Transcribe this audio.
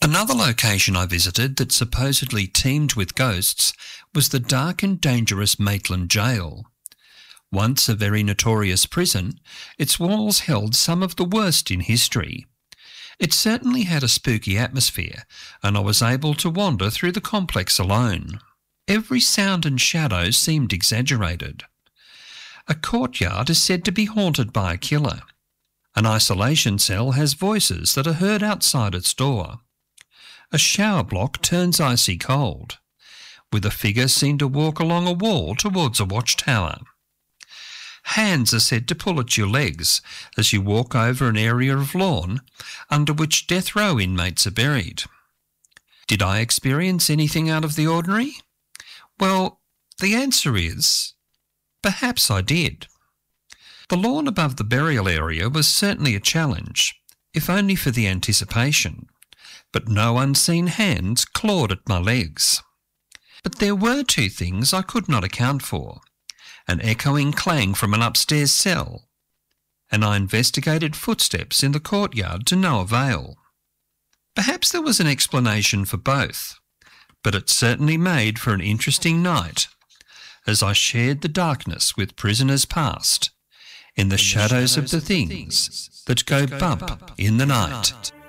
Another location I visited that supposedly teemed with ghosts was the dark and dangerous Maitland Jail. Once a very notorious prison, its walls held some of the worst in history. It certainly had a spooky atmosphere, and I was able to wander through the complex alone. Every sound and shadow seemed exaggerated. A courtyard is said to be haunted by a killer. An isolation cell has voices that are heard outside its door. A shower block turns icy cold, with a figure seen to walk along a wall towards a watchtower. Hands are said to pull at your legs as you walk over an area of lawn under which death row inmates are buried. Did I experience anything out of the ordinary? Well, the answer is, perhaps I did. The lawn above the burial area was certainly a challenge, if only for the anticipation, but no unseen hands clawed at my legs. But there were two things I could not account for: an echoing clang from an upstairs cell, and I investigated footsteps in the courtyard to no avail. Perhaps there was an explanation for both, but it certainly made for an interesting night as I shared the darkness with prisoners past in the shadows of the things that go bump in the night.